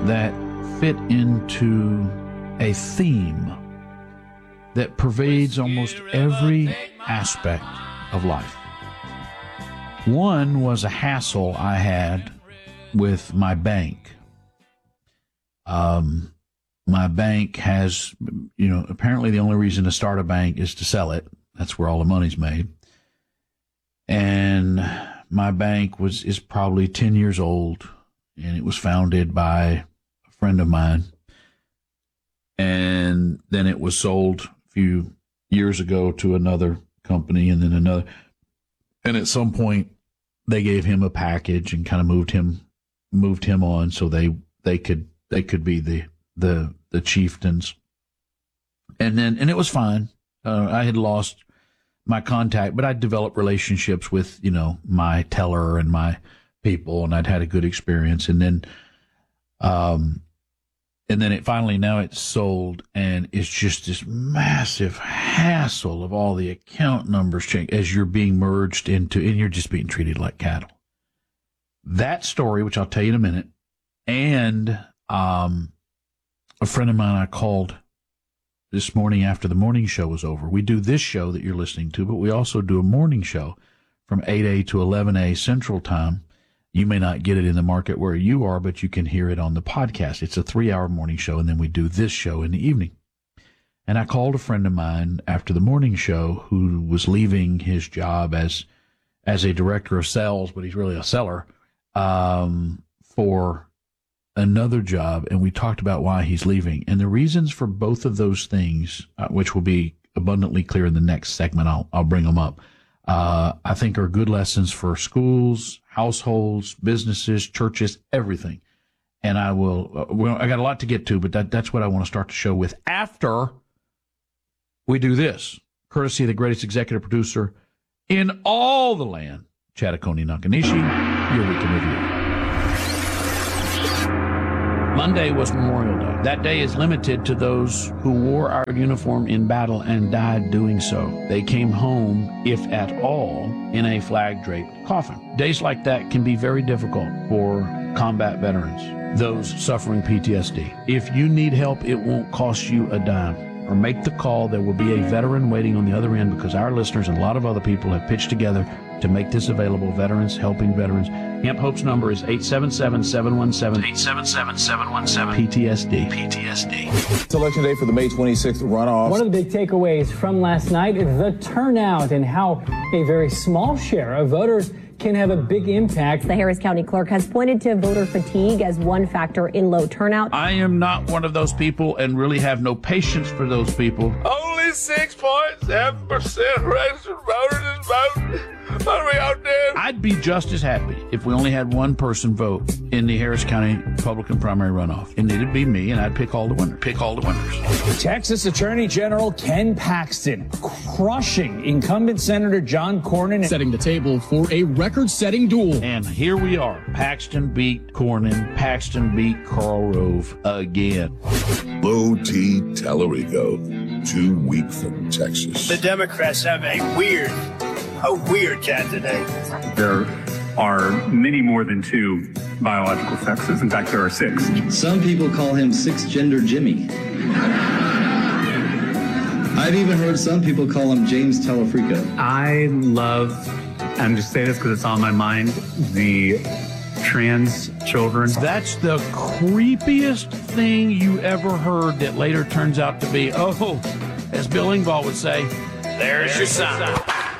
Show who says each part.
Speaker 1: that fit into a theme that pervades almost every aspect of life. One was a hassle I had with my bank. My bank has, apparently the only reason to start a bank is to sell it. That's where all the money's made. And my bank is probably 10 years old, and it was founded by a friend of mine. And then it was sold a few years ago to another company, and then another. And at some point, they gave him a package and kind of moved him on so they could be the chieftains. And it was fine. I had lost my contact, but I'd developed relationships with, my teller and my people, and I'd had a good experience. And then it finally, now it's sold, and it's just this massive hassle of all the account numbers change as you're being merged into, and you're just being treated like cattle. That story, which I'll tell you in a minute, and a friend of mine I called this morning after the morning show was over. We do this show that you're listening to, but we also do a morning show from 8A to 11A Central Time. You may not get it in the market where you are, but you can hear it on the podcast. It's a 3-hour morning show, and then we do this show in the evening. And I called a friend of mine after the morning show who was leaving his job as a director of sales, but he's really a seller, for another job, and we talked about why he's leaving. And the reasons for both of those things, which will be abundantly clear in the next segment, I'll bring them up, I think are good lessons for schools, households, businesses, churches, everything. And I got a lot to get to, but that's what I want to start the show with after we do this, courtesy of the greatest executive producer in all the land, Chattakoni Nakanishi, your week in review. Monday was Memorial Day. That day is limited to those who wore our uniform in battle and died doing so. They came home, if at all, in a flag-draped coffin. Days like that can be very difficult for combat veterans, those suffering PTSD. If you need help, it won't cost you a dime. Or make the call. There will be a veteran waiting on the other end, because our listeners and a lot of other people have pitched together to make this available. Veterans helping veterans. Camp Hope's number is 877-717 PTSD.
Speaker 2: It's election day for the May 26th runoff.
Speaker 3: One of the big takeaways from last night is the turnout and how a very small share of voters can have a big impact.
Speaker 4: The Harris County clerk has pointed to voter fatigue as one factor in low turnout.
Speaker 1: I am not one of those people and really have no patience for those people.
Speaker 5: Only 6.7% registered voters is voting. What are we out there?
Speaker 1: I'd be just as happy if we only had one person vote in the Harris County Republican primary runoff. And it'd be me, and I'd pick all the winners.
Speaker 6: Texas Attorney General Ken Paxton crushing incumbent Senator John Cornyn,
Speaker 7: setting the table for a record-setting duel.
Speaker 1: And here we are. Paxton beat Cornyn. Paxton beat Karl Rove again.
Speaker 8: Low T. Tallarico, too weak from Texas.
Speaker 9: The Democrats have a weird candidate.
Speaker 10: There are many more than 2 biological sexes. In fact, there are 6.
Speaker 11: Some people call him six-gender Jimmy. I've even heard some people call him James Telefrico.
Speaker 10: I love, and just say this because it's on my mind, the trans children.
Speaker 1: That's the creepiest thing you ever heard that later turns out to be, as Bill Engvall would say, there's your sign.